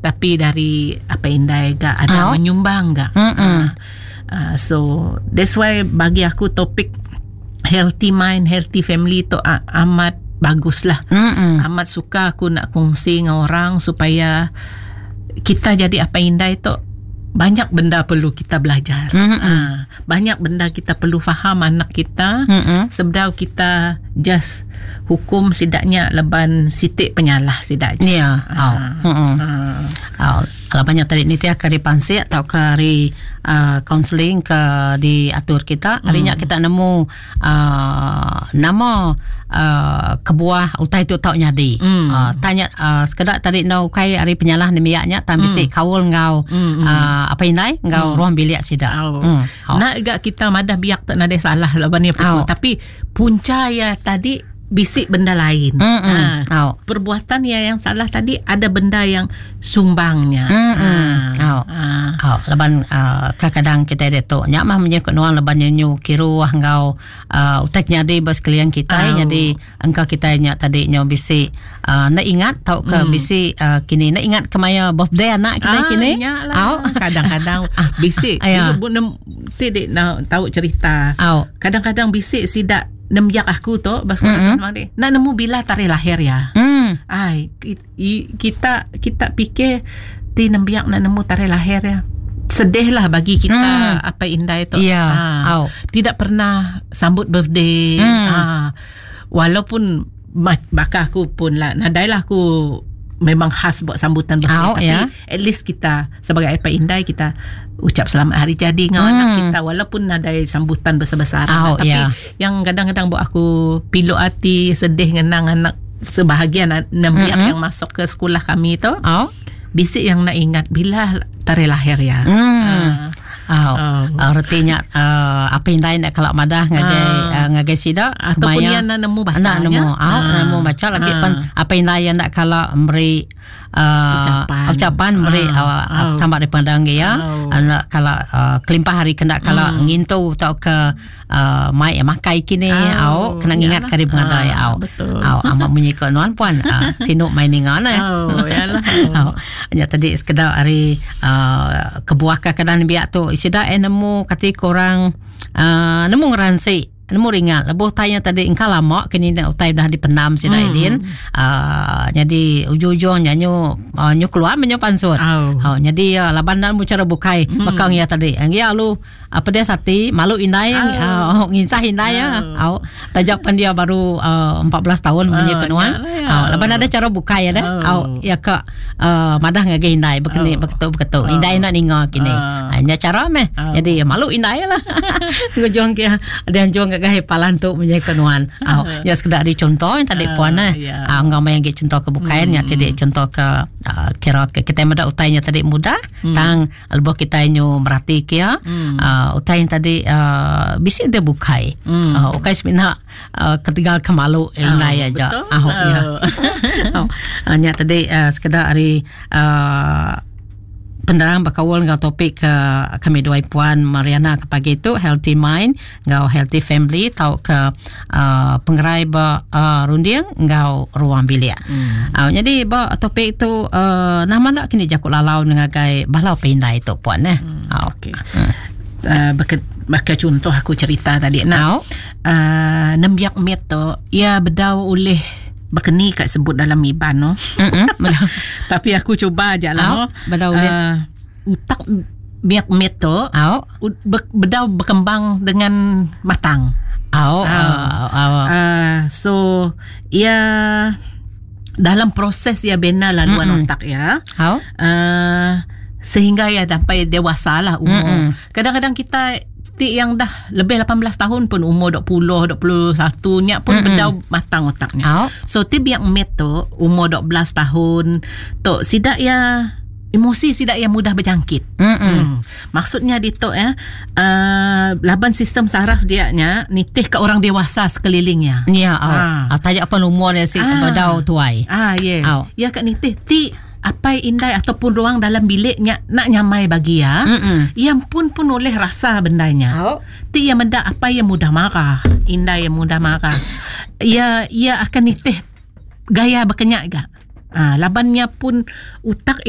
Tapi dari apa indai gak ada menyumbang gak. So that's why bagi aku topik healthy mind, healthy family tu amat bagus lah. Amat suka aku nak kongsi dengan orang supaya kita jadi apa indai tu. Banyak benda perlu kita belajar. Banyak benda kita perlu faham anak kita. Sebab kita just hukum sidaknya leban sitik penyalah sidaknya. Kalau banyak tadi ni tiap kari pansi atau kari counseling ke diatur kita, harinya kita nemu nama kebuah utai tu tau nyadi. Tanya sekedar tadi nau kai hari penyalah ni miaknya tam bisi kawul ngau apa indai ngau ruang bilik sida. Nak gak kita madah biak tak nade salah laban ni tapi punca ya tadi bisik benda lain. Perbuatan ya yang salah tadi ada benda yang sumbangnya. Leban kadang-kadang kita ada tu nyak mah menyekut nuang leban nyu kiru ngau utaknya di bas klien kita jadi engkau kita nyak tadi nyo bisi nak ingat tau ke bisi kini nak ingat kemaya birthday anak kita kini. Kadang-kadang bisik tidak nak tahu cerita. Kadang-kadang bisik sidak nembiak aku tu bas nak nemu bila tarikh lahir ya. Kita fikir ti nembiak nak nemu tarikh lahir ya. Sedih lah bagi kita apa indai tu. Tidak pernah sambut birthday. Walaupun bakal aku pun lah nadai lah aku memang khas buat sambutan birthday tapi at least kita sebagai apa indai kita ucap selamat hari jadi dengan anak kita walaupun ada sambutan besar-besaran tapi yang kadang-kadang buat aku pilu hati sedih ngenang anak sebahagian nembiak yang masuk ke sekolah kami tu bisik yang nak ingat bila tarikh lahir ya. Artinya apa yang lain kalau madah ngagai sida ataupun yang nak nemu baca nemu baca lagi pan apa yang lain nak kalau memberi ucapan memberi sama di pandang ya anak kalau kelimpah hari kena kalau ngintu tau ke mai makai kini kena ingat kari pengadai amat menyikut nuan puan sinuk mainingan hanya tadi sekedar hari kebuah kadang biak tu sida nemu kati korang nemu ngeransi nemu ringan lebuh tanya tadi engkau lama kini nak utai dah dipendam sida idin jadi ujung-ujung nyu keluar menyo pansut jadi laban dan mu cara bukai makang ya tadi ya lu apa dia sati malu indai nginsah indai tajapan dia baru 14 tahun punya kenuan laban ada cara bukai ada ya ke madah ngage indai bekeni beketu indai nak ninga kini hanya cara meh jadi malu indai lah ngujung ke ada yang juang gahe palan tu punya kenuan ya sekedar dicontoh yang tadi puan ngau yang ge contoh kebukain ya tadi contoh ke kira kita mada utainya tadi mudah tang albo kita nyu merhati kia utai yang tadi bisi dia bukai ukai semina ketinggal kemalu indai aja hanya tadi sekedar hari penderang bakawal ngau topik kami dua puan Mariana ke pagi itu healthy mind ngau healthy family tau ke pengerai runding ngau ruang bilik jadi topik itu nama nak kini jakut lalau ngagai balau pendai itu puan okey baka contoh aku cerita tadi nembiak met tu ia bedau oleh bekeni kat sebut dalam iban tapi aku cuba aja lah utak biak meto bedau berkembang dengan matang so ia dalam proses ia bina laluan otak ya sehingga ia sampai dewasa lah umur kadang-kadang kita yang dah lebih 18 tahun pun umur 20, 21 nya pun bedau matang otaknya. So tip yang met tu umur 12 tahun tu sidak ya emosi sidak ya mudah berjangkit. Maksudnya dito laban sistem saraf dia nya nitih ke orang dewasa sekelilingnya. Tajak apa umur dia si bedau tuai. Yes. Ya kat nitih ti apa indai ataupun ruang dalam biliknya nak nyamai bagi ya yang pun oleh rasa bendanya ti yang mendak apa yang mudah marah indai yang mudah marah ia akan nitih gaya berkenyak labannya pun utak